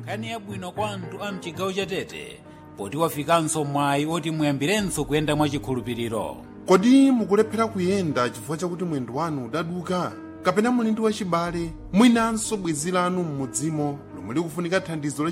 nkhani yabwino kwa anthu a mchigawo cha Tete poti wafikanso mwayi oti muyambirenso kuyenda mwachikhulupiriro. Kodi mukulephera kuyenda chifukwa chakuti mwendo wanu udaduka kapena muli ndi wachibale mwinanso bwenzi lanu m'mudzimo lomwe likufunika thandizo